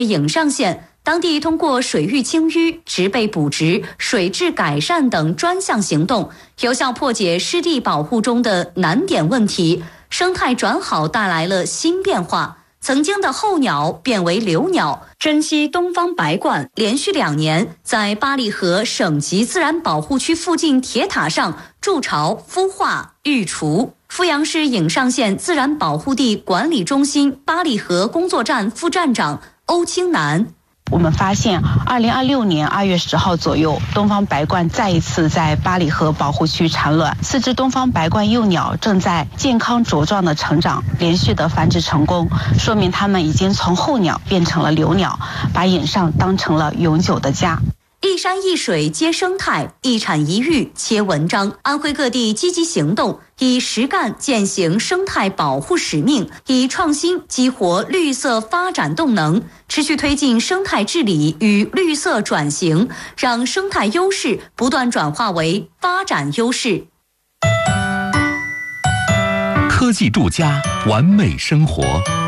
颍上县，当地通过水域清淤、植被补植、水质改善等专项行动，有效破解湿地保护中的难点问题，生态转好带来了新变化。曾经的候鸟变为留鸟，珍稀东方白鹳连续2年在八里河省级自然保护区附近铁塔上筑巢、孵化、育雏。阜阳市颍上县自然保护地管理中心八里河工作站副站长欧清南。 我们发现2026年2月10号左右，东方白鹳再一次在八里河保护区产卵，4只东方白鹳幼鸟正在健康茁壮的成长，连续的繁殖成功，说明它们已经从候鸟变成了留鸟，把颍上当成了永久的家。 一山一水接生态，一产一育切文章。安徽各地积极行动，以实干践行生态保护使命，以创新激活绿色发展动能，持续推进生态治理与绿色转型，让生态优势不断转化为发展优势。 科技住家，完美生活。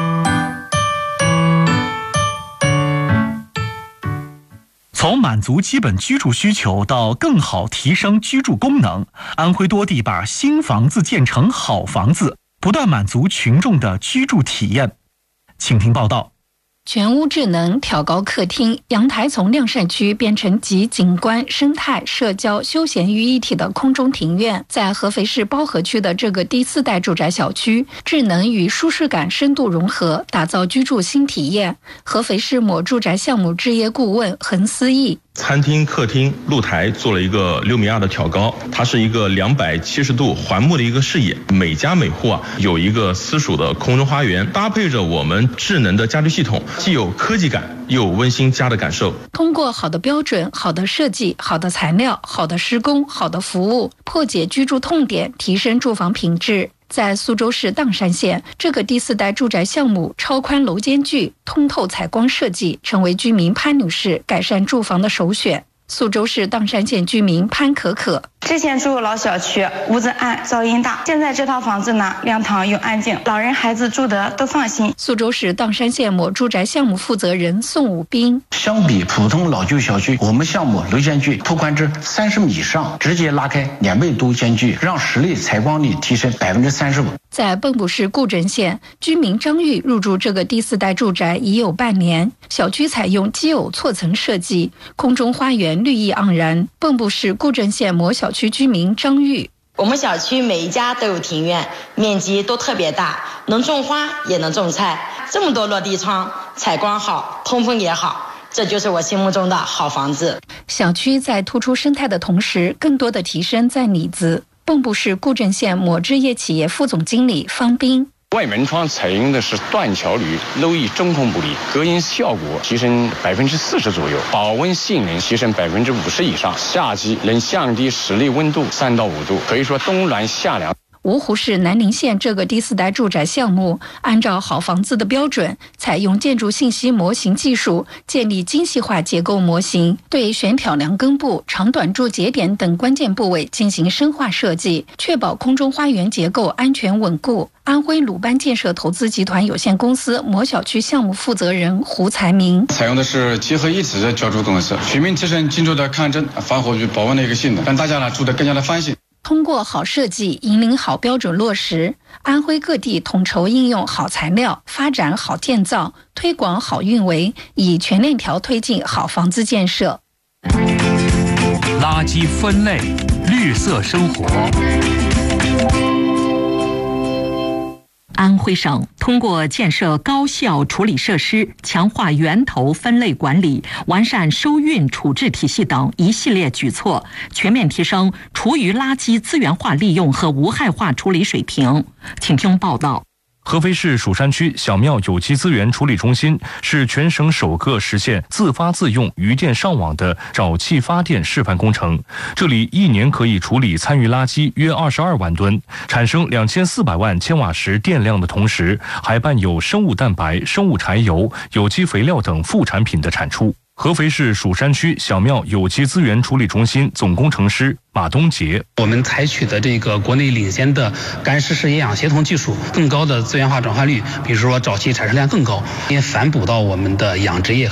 从满足基本居住需求到更好提升居住功能，安徽多地把新房子建成好房子，不断满足群众的居住体验。请听报道。 全屋智能挑高客厅，阳台从晾晒区变成集景观、生态、社交、休闲于一体的空中庭院。在合肥市包河区的这个第4代住宅小区，智能与舒适感深度融合，打造居住新体验。合肥市某住宅项目置业顾问横思义。 餐厅、客厅、露台做了一个6.2米的挑高，它是一个270度环幕的一个视野，每家每户有一个私属的空中花园，搭配着我们智能的家居系统，既有科技感，又有温馨家的感受。 通过好的标准、好的设计、好的材料、好的施工、好的服务，破解居住痛点，提升住房品质。在苏州市砀山县，这个第4代住宅项目超宽楼间距、通透采光设计，成为居民潘女士改善住房的首选。苏州市砀山县居民潘可可。 之前住老小区，屋子暗，噪音大。现在这套房子呢，亮堂又安静，老人孩子住得都放心。 苏州市砀山县某住宅项目负责人宋武斌。 相比普通老旧小区，我们项目楼间距拓宽至30米以上，直接拉开2倍多间距，让室内采光率提升35%。 在蚌埠市固镇县，居民张玉入住这个第4代住宅已有半年。小区采用基偶错层设计，空中花园绿意盎然。蚌埠市固镇县某小区居民张玉。 我们小区每一家都有庭院，面积都特别大，能种花也能种菜，这么多落地窗，采光好，通风也好，这就是我心目中的好房子。 小区在突出生态的同时，更多的提升在里子。蚌埠市固镇县某置业企业副总经理方斌。 外门窗采用的是断桥铝，楼宇中空玻璃，隔音效果提升40%左右，保温性能提升50%以上，夏季能降低室内温度3到5度，可以说冬暖夏凉。 芜湖市南宁县这个第4代住宅项目，按照好房子的标准，采用建筑信息模型技术，建立精细化结构模型，对悬挑梁根部、长短柱节点等关键部位进行深化设计，确保空中花园结构安全稳固。安徽鲁班建设投资集团有限公司某小区项目负责人胡才明。 采用的是结合一体的浇筑公式，全面提升建筑的抗震、防火与保温的一个性能，让大家住得更加的放心。 通过好设计引领好标准落实，安徽各地统筹应用好材料，发展好建造，推广好运维，以全链条推进好房子建设。 垃圾分类，绿色生活。安徽省通过建设高效处理设施、强化源头分类管理、完善收运处置体系等一系列举措，全面提升厨余垃圾资源化利用和无害化处理水平。请听报道。合肥市蜀山区小庙有机资源处理中心是全省首个实现自发自用余电上网的沼气发电示范工程。这里1年可以处理残余垃圾约22万吨，产生2400万千瓦时电量的同时，还伴有生物蛋白、生物柴油、有机肥料等副产品的产出。 合肥市蜀山区小庙有机资源处理中心总工程师马东杰， 我们采取的这个国内领先的干湿式液氧协同技术，更高的资源化转化率，比如说沼气产生量更高，因为反哺到我们的养殖业。